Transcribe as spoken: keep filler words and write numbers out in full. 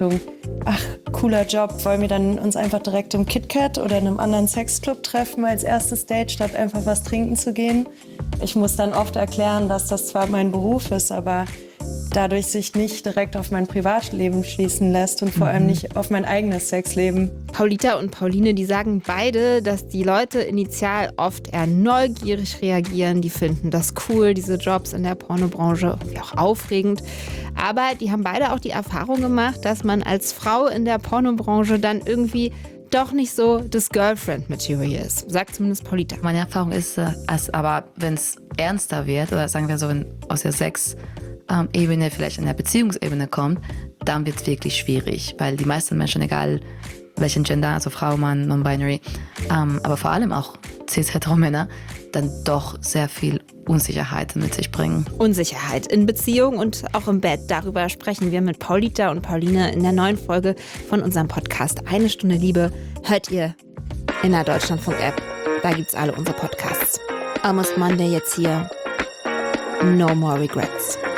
ach, cooler Job, wollen wir dann uns einfach direkt im KitKat oder in einem anderen Sexclub treffen als erstes Date, statt einfach was trinken zu gehen. Ich muss dann oft erklären, dass das zwar mein Beruf ist, aber dadurch sich nicht direkt auf mein Privatleben schließen lässt und vor allem nicht auf mein eigenes Sexleben. Paulita und Pauline, die sagen beide, dass die Leute initial oft eher neugierig reagieren. Die finden das cool, diese Jobs in der Pornobranche, irgendwie auch aufregend. Aber die haben beide auch die Erfahrung gemacht, dass man als Frau in der Pornobranche dann irgendwie doch nicht so das Girlfriend-Material ist, sagt zumindest Paulita. Meine Erfahrung ist, dass aber wenn es ernster wird, oder sagen wir so, wenn aus der Sex Ebene vielleicht in der Beziehungsebene kommt, dann wird es wirklich schwierig, weil die meisten Menschen, egal welchen Gender, also Frau, Mann, Non-Binary, ähm, aber vor allem auch cis-hetero-Männer, dann doch sehr viel Unsicherheit mit sich bringen. Unsicherheit in Beziehung und auch im Bett. Darüber sprechen wir mit Paulita und Pauline in der neuen Folge von unserem Podcast Eine Stunde Liebe. Hört ihr in der Deutschlandfunk-App. Da gibt's alle unsere Podcasts. Almost Monday jetzt hier. No more regrets.